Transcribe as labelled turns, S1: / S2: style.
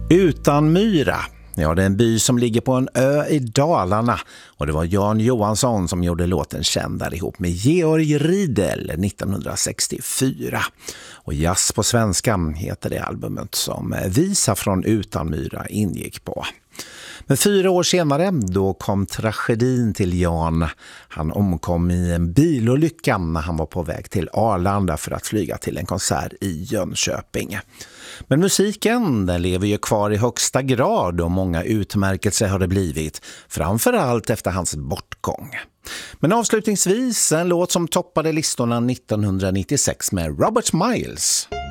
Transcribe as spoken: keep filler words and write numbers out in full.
S1: Utanmyra. Ja, det är en by som ligger på en ö i Dalarna och det var Jan Johansson som gjorde låten känd där ihop med Georg Riedel nittonhundrasextiofyra. Och Jazz på svenska heter det albumet som Visa från Utanmyra ingick på. Men fyra år senare då kom tragedin till Jan. Han omkom i en bilolycka när han var på väg till Arlanda för att flyga till en konsert i Jönköping. Men musiken den lever ju kvar i högsta grad och många utmärkelser har det blivit, framförallt efter hans bortgång. Men avslutningsvis en låt som toppade listorna nittonhundranittiosex med Robert Miles.